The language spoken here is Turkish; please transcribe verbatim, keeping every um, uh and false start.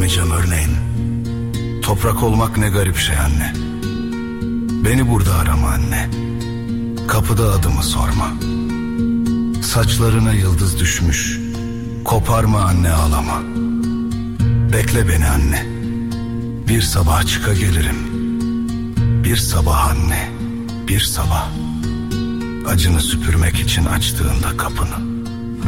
olamayacağım örneğin. Toprak olmak ne garip şey anne. Beni burada arama anne. Kapıda adımı sorma. Saçlarına yıldız düşmüş. Koparma anne, ağlama. Bekle beni anne. Bir sabah çıka gelirim. Bir sabah anne, bir sabah. Acını süpürmek için açtığında kapını.